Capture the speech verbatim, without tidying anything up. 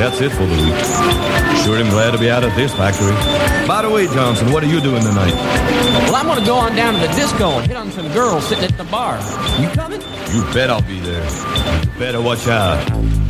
that's it for the week. Sure am glad to be out at this factory. By the way, Johnson, what are you doing tonight? Well, I'm going to go on down to the disco and hit on some girls sitting at the bar. You coming? You bet I'll be there. You better watch out.